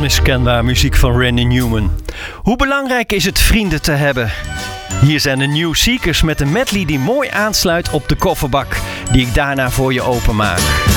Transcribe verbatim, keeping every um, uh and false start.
Onmiskenbaar muziek van Randy Newman. Hoe belangrijk is het vrienden te hebben? Hier zijn de New Seekers met een medley die mooi aansluit op de kofferbak die ik daarna voor je openmaak.